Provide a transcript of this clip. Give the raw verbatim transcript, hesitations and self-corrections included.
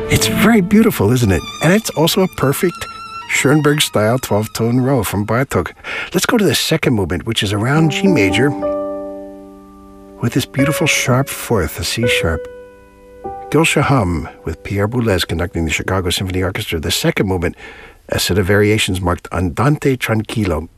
It's very beautiful, isn't it? And it's also a perfect Schoenberg-style twelve-tone row from Bartók. Let's go to the second movement, which is around G major, with this beautiful sharp fourth, a C sharp. Gülscha Hum, with Pierre Boulez conducting the Chicago Symphony Orchestra. The second movement, a set of variations marked Andante Tranquillo.